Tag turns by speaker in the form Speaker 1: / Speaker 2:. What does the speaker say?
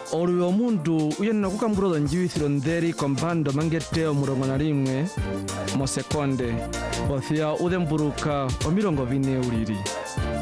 Speaker 1: Oruyo mundu uyenna kukamburo njiwisiro nderi kompando mangete omurongo na rimwe mo sekonde. Othia udemburuka o 20 uliri.